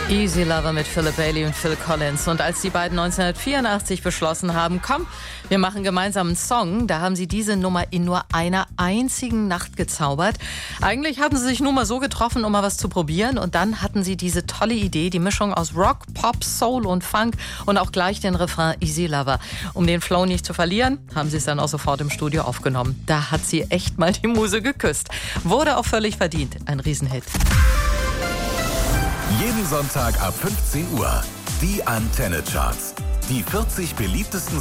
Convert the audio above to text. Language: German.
Easy Lover mit Philip Bailey und Phil Collins. Und als die beiden 1984 beschlossen haben, komm, wir machen gemeinsam einen Song, da haben sie diese Nummer in nur einer einzigen Nacht gezaubert. Eigentlich hatten sie sich nur mal so getroffen, um mal was zu probieren. Und dann hatten sie diese tolle Idee, die Mischung aus Rock, Pop, Soul und Funk und auch gleich den Refrain Easy Lover. Um den Flow nicht zu verlieren, haben sie es dann auch sofort im Studio aufgenommen. Da hat sie echt mal die Muse geküsst. Wurde auch völlig verdient. Ein Riesenhit. Jeden Sonntag ab 15 Uhr. Die Antenne Charts. Die 40 beliebtesten